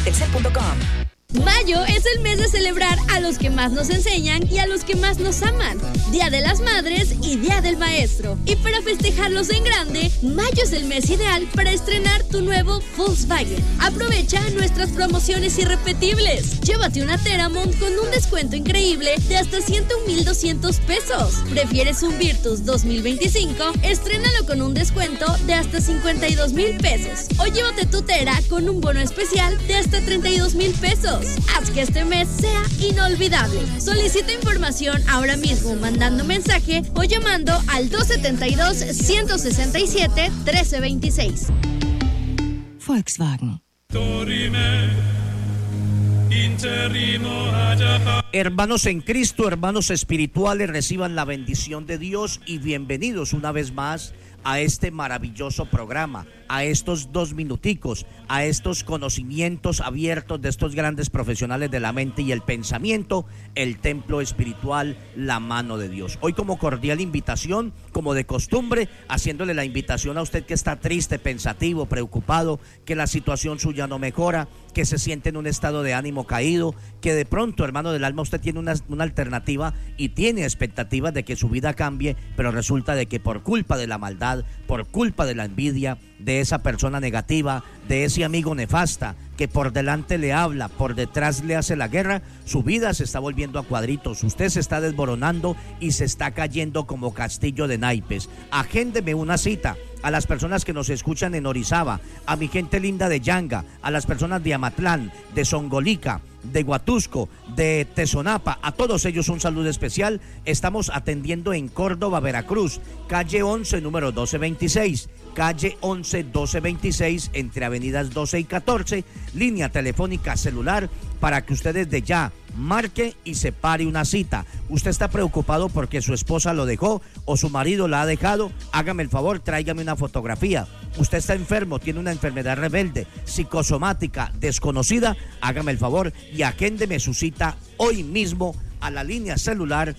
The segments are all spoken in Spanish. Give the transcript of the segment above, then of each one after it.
Telcel.com. Mayo es el mes de celebrar a los que más nos enseñan y a los que más nos aman. Día de las Madres y Día del Maestro. Y para festejarlos en grande, mayo es el mes ideal para estrenar tu nuevo Volkswagen. Aprovecha nuestras promociones irrepetibles. Llévate una Teramont con un descuento increíble de hasta 101,200 pesos. ¿Prefieres un Virtus 2025? Estrénalo con un descuento de hasta 52,000 pesos. O llévate tu Tera con un bono especial de hasta 32,000 pesos. Haz que este mes sea inolvidable. Solicita información ahora mismo mandando mensaje o llamando al 272-167-1326. Volkswagen. Hermanos en Cristo, hermanos espirituales, reciban la bendición de Dios y bienvenidos una vez más a este maravilloso programa, a estos 2 minuticos, a estos conocimientos abiertos de estos grandes profesionales de la mente y el pensamiento, el templo espiritual, la mano de Dios. Hoy como cordial invitación, como de costumbre, haciéndole la invitación a usted que está triste, pensativo, preocupado, que la situación suya no mejora, que se siente en un estado de ánimo caído, que de pronto, hermano del alma, usted tiene una alternativa y tiene expectativas de que su vida cambie, pero resulta de que por culpa de la maldad, por culpa de la envidia, de esa persona negativa, de ese amigo nefasta que por delante le habla, por detrás le hace la guerra, su vida se está volviendo a cuadritos, usted se está desboronando y se está cayendo como castillo de naipes. Agéndeme una cita a las personas que nos escuchan en Orizaba, a mi gente linda de Yanga, a las personas de Amatlán, de Songolica, de Huatusco, de Tezonapa, a todos ellos un saludo especial. Estamos atendiendo en Córdoba, Veracruz, calle 11, número 1226, calle 11, 1226, entre avenidas 12 y 14, línea telefónica celular para que usted desde ya marque y separe una cita. Usted está preocupado porque su esposa lo dejó o su marido la ha dejado, hágame el favor, tráigame una fotografía. Usted está enfermo, tiene una enfermedad rebelde, psicosomática, desconocida, hágame el favor y agéndeme su cita hoy mismo a la línea celular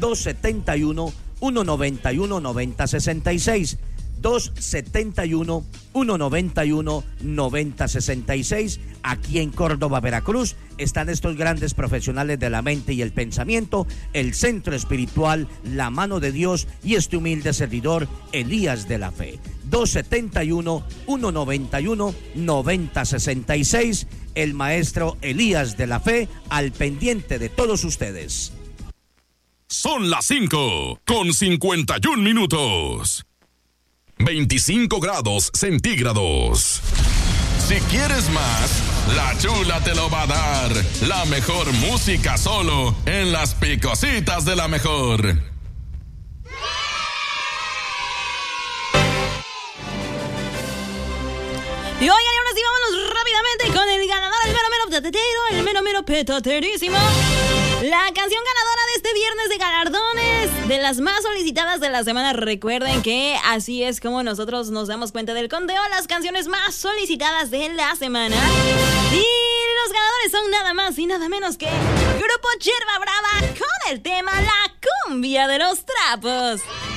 271-191-9066. 271-191-9066. Aquí en Córdoba, Veracruz, están estos grandes profesionales de la mente y el pensamiento, el centro espiritual, la mano de Dios y este humilde servidor, Elías de la Fe. 271-191-9066. El maestro Elías de la Fe al pendiente de todos ustedes. Son las 5:51. 25 grados centígrados. Si quieres más, la Chula te lo va a dar. La mejor música solo en las Picositas de la Mejor. Y oigan, y ahora sí vámonos rápidamente con el ganador, el mero petatero, el mero petaterísimo. La canción ganadora de este viernes de galardones, de las más solicitadas de la semana. Recuerden que así es como nosotros nos damos cuenta del conteo, las canciones más solicitadas de la semana. Y los ganadores son nada más y nada menos que Grupo Yerba Brava con el tema La Cumbia de los Trapos.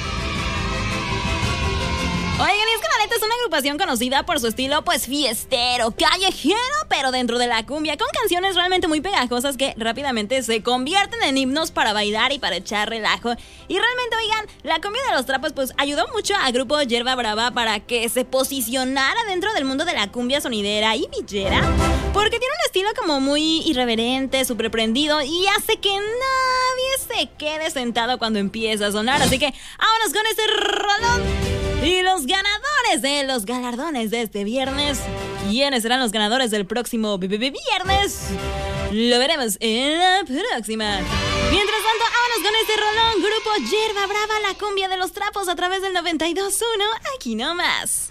Oigan, y es que la neta es una agrupación conocida por su estilo pues fiestero, callejero, pero dentro de la cumbia, con canciones realmente muy pegajosas que rápidamente se convierten en himnos para bailar y para echar relajo. Y realmente, oigan, la cumbia de los trapos pues ayudó mucho a Grupo Yerba Brava para que se posicionara dentro del mundo de la cumbia sonidera y villera, porque tiene un estilo como muy irreverente, súper prendido y hace que nadie se quede sentado cuando empieza a sonar. Así que vámonos con este rolón. Y los ganadores de los galardones de este viernes, ¿quiénes serán los ganadores del próximo viernes? Lo veremos en la próxima. Mientras tanto, vámonos con este rolón. Grupo Yerba Brava, la cumbia de los trapos a través del 92.1. Aquí nomás.